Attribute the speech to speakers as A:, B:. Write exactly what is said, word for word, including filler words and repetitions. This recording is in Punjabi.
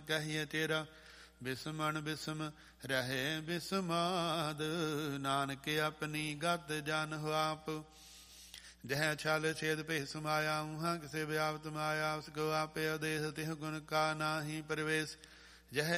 A: ਕਹੀਏ ਤੇਰਾ। ਬਿਸਮਣ ਬਿਸਮ ਰਹੇ ਬਿਸਮਾਦ, ਨਾਨਕ ਆਪਣੀ ਗਤ ਜਨ ਆਪ। ਜਹ ਛਲ ਛੇਦ ਭੇ ਸਮਾਇਆ, ਊਹਾਂ ਕਿਸੇ ਵਿਆਪਤ ਮਾਇਆ। ਉਸ ਕੋ ਆਪੇ ਅਦੇਸ ਤਿਹ ਗੁਣ ਕਾ ਨਾਹੀ ਪ੍ਰਵੇਸ਼। ਜਹ